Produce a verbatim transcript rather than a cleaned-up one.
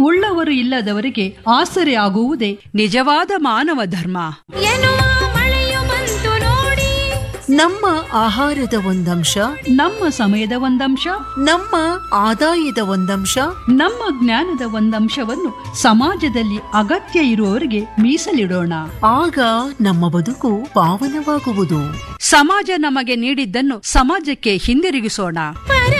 ಉಳ್ಳವರು ಇಲ್ಲದವರಿಗೆ ಆಸರೆ ಆಗುವುದೇ ನಿಜವಾದ ಮಾನವ ಧರ್ಮ ಎನ್ನುವ ಮಳೆಯು ಬಂತು ನೋಡಿ. ನಮ್ಮ ಆಹಾರದ ಒಂದಂಶ, ನಮ್ಮ ಸಮಯದ ಒಂದಂಶ, ನಮ್ಮ ಆದಾಯದ ಒಂದಂಶ, ನಮ್ಮ ಜ್ಞಾನದ ಒಂದಂಶವನ್ನು ಸಮಾಜದಲ್ಲಿ ಅಗತ್ಯ ಇರುವವರಿಗೆ ಮೀಸಲಿಡೋಣ. ಆಗ ನಮ್ಮ ಬದುಕು ಪಾವನವಾಗುವುದು. ಸಮಾಜ ನಮಗೆ ನೀಡಿದ್ದನ್ನು ಸಮಾಜಕ್ಕೆ ಹಿಂದಿರುಗಿಸೋಣ. ಪರ